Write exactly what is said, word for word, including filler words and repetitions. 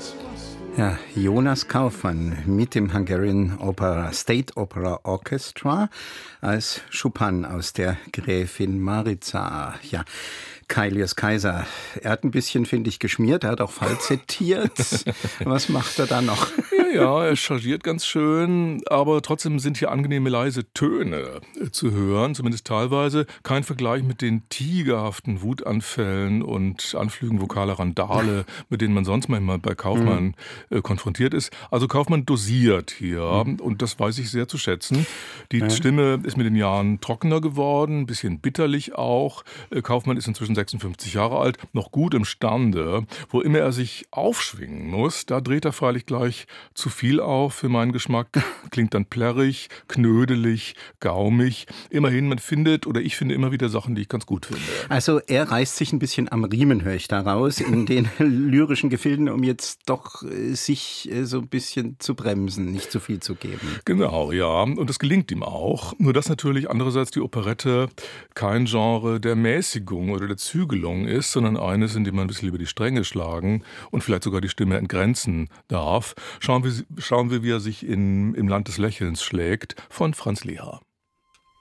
Ja, Jonas Kaufmann mit dem Hungarian Opera State Opera Orchestra als Chopin aus der Gräfin Mariza. Ja, Kailius Kaiser, er hat ein bisschen, finde ich, geschmiert, er hat auch falsettiert. Was macht er da noch? Ja, ja, er chargiert ganz schön, aber trotzdem sind hier angenehme leise Töne zu hören, zumindest teilweise. Kein Vergleich mit den tigerhaften Wutanfällen und Anflügen vokaler Randale, mit denen man sonst manchmal bei Kaufmann mhm. äh, konfrontiert ist. Also Kaufmann dosiert hier mhm. und das weiß ich sehr zu schätzen. Die ja. Stimme ist mit den Jahren trockener geworden, ein bisschen bitterlich auch. Äh, Kaufmann ist inzwischen sechsundfünfzig Jahre alt, noch gut imstande. Wo immer er sich aufschwingen muss, da dreht er freilich gleich zu viel auf für meinen Geschmack. Klingt dann plärrig, knödelig, gaumig. Immerhin, man findet, oder ich finde immer wieder Sachen, die ich ganz gut finde. Also er reißt sich ein bisschen am Riemen, höre ich daraus, in den lyrischen Gefilden, um jetzt doch äh, sich äh, so ein bisschen zu bremsen, nicht zu viel zu geben. Genau, ja. Und das gelingt ihm auch. Nur dass natürlich andererseits die Operette kein Genre der Mäßigung oder der Zügelung ist, sondern eines, in dem man ein bisschen über die Stränge schlagen und vielleicht sogar die Stimme entgrenzen darf. Schauen wir, schauen wir wie er sich in, im Land des Lächelns schlägt, von Franz Lehár.